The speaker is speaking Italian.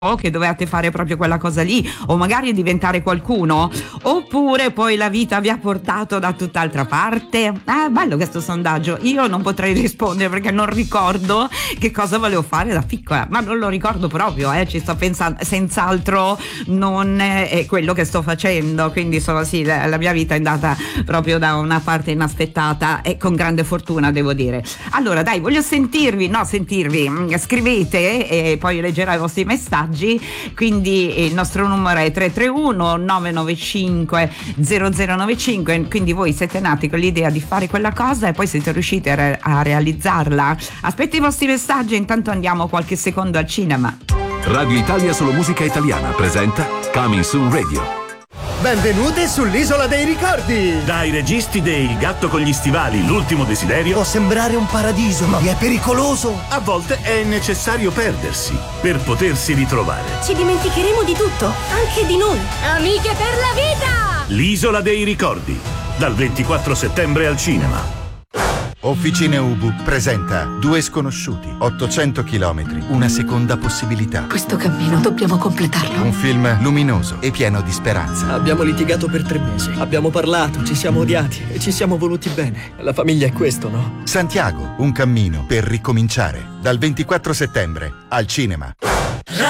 che dovevate fare proprio quella cosa lì, o magari diventare qualcuno, oppure poi la vita vi ha portato da tutt'altra parte? Bello questo sondaggio. Io non potrei rispondere perché non ricordo che cosa volevo fare da piccola, ma non lo ricordo proprio, ci sto pensando, senz'altro non è quello che sto facendo, quindi sì, la mia vita è andata proprio da una parte inaspettata e con grande fortuna, devo dire. Allora dai, voglio sentirvi, scrivete e poi leggerò i vostri messaggi. Quindi il nostro numero è 331 995 0095, quindi voi siete nati con l'idea di fare quella cosa e poi siete riusciti a realizzarla. Aspetto i vostri messaggi, intanto andiamo qualche secondo al cinema. Radio Italia Solo Musica Italiana presenta Coming Soon Radio. Benvenute sull'Isola dei Ricordi! Dai registi dei Il gatto con gli stivali, L'ultimo desiderio. Può sembrare un paradiso, ma è pericoloso! A volte è necessario perdersi per potersi ritrovare. Ci dimenticheremo di tutto, anche di noi. Amiche per la vita! L'Isola dei Ricordi, dal 24 settembre al cinema. Officine Ubu presenta Due sconosciuti, 800 chilometri, una seconda possibilità. Questo cammino dobbiamo completarlo. Un film luminoso e pieno di speranza. Abbiamo litigato per 3 mesi, abbiamo parlato, ci siamo odiati e ci siamo voluti bene. La famiglia è questo, no? Santiago, un cammino per ricominciare. Dal 24 settembre al cinema.